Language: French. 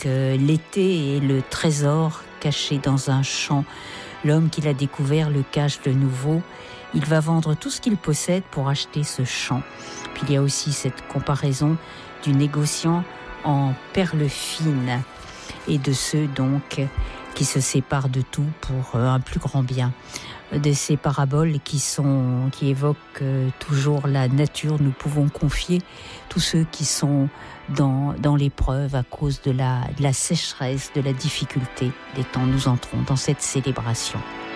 l'été est le trésor caché dans un champ. L'homme qui l'a découvert le cache de nouveau. Il va vendre tout ce qu'il possède pour acheter ce champ. Puis il y a aussi cette comparaison du négociant en perles fines et de ceux donc qui se séparent de tout pour un plus grand bien. De ces paraboles qui évoquent toujours la nature, nous pouvons confier tous ceux qui sont dans l'épreuve à cause de la sécheresse, de la difficulté des temps. Nous entrons dans cette célébration.